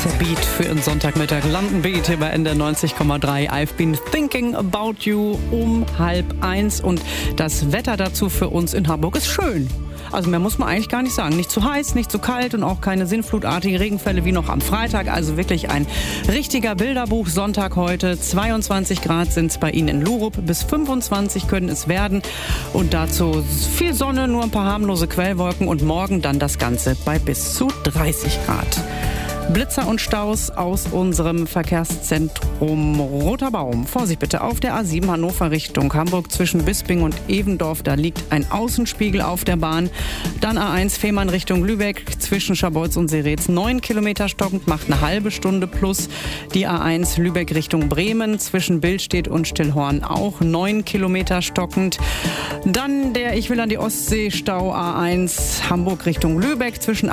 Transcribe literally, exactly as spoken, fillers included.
Der Beat für den Sonntagmittag. London Beat hier bei N D R neunzig Komma drei. I've been thinking about you um halb eins. Und das Wetter dazu für uns in Hamburg ist schön. Also mehr muss man eigentlich gar nicht sagen. Nicht zu heiß, nicht zu kalt und auch keine sinnflutartigen Regenfälle wie noch am Freitag. Also wirklich ein richtiger Bilderbuch-Sonntag heute. zweiundzwanzig Grad sind es bei Ihnen in Lurup. Bis fünfundzwanzig können es werden. Und dazu viel Sonne, nur ein paar harmlose Quellwolken. Und morgen dann das Ganze bei bis zu dreißig Grad. Blitzer und Staus aus unserem Verkehrszentrum Roter Baum. Vorsicht bitte auf der A sieben Hannover Richtung Hamburg zwischen Bisping und Evendorf. Da liegt ein Außenspiegel auf der Bahn. Dann A eins Fehmarn Richtung Lübeck zwischen Scharbeutz und Seretz. Neun Kilometer stockend, macht eine halbe Stunde plus. Die A eins Lübeck Richtung Bremen zwischen Billstedt und Stillhorn auch neun Kilometer stockend. Dann der Ich will an die Ostsee Stau A eins Hamburg Richtung Lübeck zwischen